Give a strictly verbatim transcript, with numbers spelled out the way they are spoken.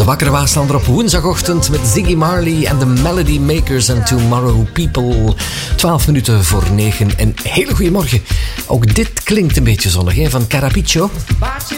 De Wakkere Waaslander op woensdagochtend met Ziggy Marley en de Melody Makers en Tomorrow People. twaalf minuten voor negen en hele goede morgen. Ook dit klinkt een beetje zonnig, hè, van Carapiccio.